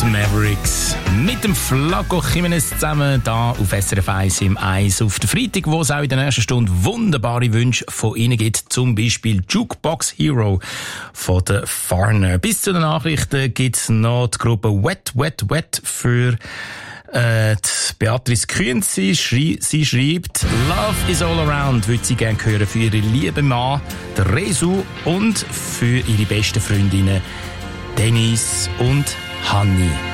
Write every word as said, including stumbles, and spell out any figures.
Mavericks mit dem Flaco Jimenez zusammen da auf S R F eins im Eis auf der Freitag, wo es auch in der nächsten Stunde wunderbare Wünsche von Ihnen gibt, zum Beispiel Jukebox Hero von der Farner. Bis zu den Nachrichten gibt es noch die Gruppe Wet Wet Wet für äh, die Beatrice Kühns. Sie, schrei- sie schreibt, Love is all around, würde sie gerne hören für ihre liebe Mann, der Resu, und für ihre besten Freundinnen Denise und Hanni.